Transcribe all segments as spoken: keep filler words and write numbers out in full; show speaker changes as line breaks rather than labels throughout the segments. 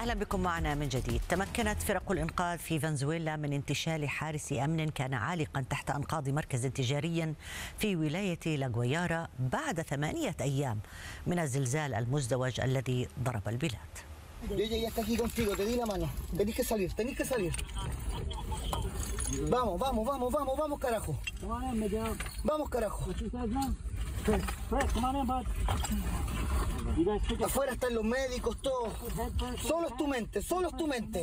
أهلا بكم معنا من جديد. تمكنت فرق الإنقاذ في فنزويلا من انتشال حارس أمن كان عالقا تحت أنقاض مركز تجاري في ولاية لاغويارا بعد ثمانية أيام من الزلزال المزدوج الذي ضرب البلاد.
Afuera están los médicos, todos. Solo es tu mente, solo es tu mente.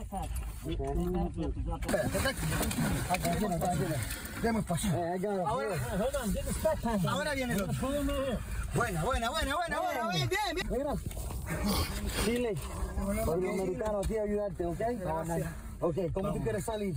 Demos paso. Ahora, ahora viene el otro. Buena, buena, buena, buena, buena, bien, bien, bien. Chile, por los americanos aquí a ayudarte, ¿ok? Gracias. Ok, ¿cómo tú quieres salir?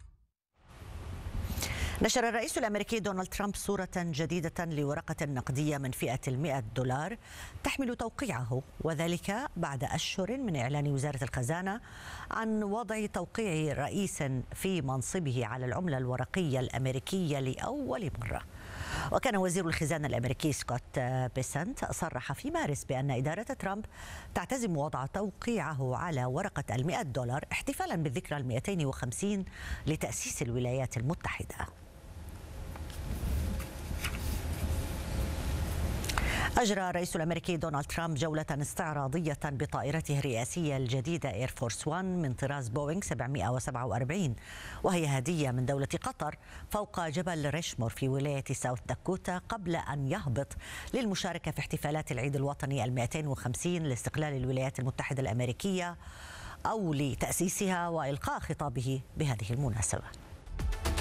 نشر الرئيس الأمريكي دونالد ترامب صورة جديدة لورقة نقدية من فئة المئة دولار تحمل توقيعه، وذلك بعد أشهر من إعلان وزارة الخزانة عن وضع توقيع رئيس في منصبه على العملة الورقية الأمريكية لأول مرة. وكان وزير الخزانة الأمريكي سكوت بيسنت صرح في مارس بأن إدارة ترامب تعتزم وضع توقيعه على ورقة المئة دولار احتفالا بالذكرى المئتين وخمسين لتأسيس الولايات المتحدة. أجرى الرئيس الأمريكي دونالد ترامب جولة استعراضية بطائرته الرئاسية الجديدة إير فورس واحد من طراز بوينغ سبعمئة وسبعة وأربعين، وهي هدية من دولة قطر، فوق جبل ريشمور في ولاية ساوث داكوتا قبل أن يهبط للمشاركة في احتفالات العيد الوطني المئتين وخمسين لاستقلال الولايات المتحدة الأمريكية أو لتأسيسها وإلقاء خطابه بهذه المناسبة.